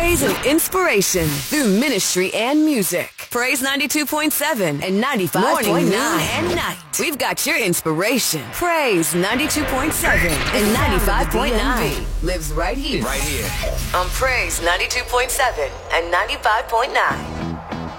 praise and inspiration through ministry and music. Praise 92.7 and 95.9 morning, noon, and night. We've got your inspiration. Praise 92.7 and 95.9 lives right here. Right here. On Praise 92.7 and 95.9.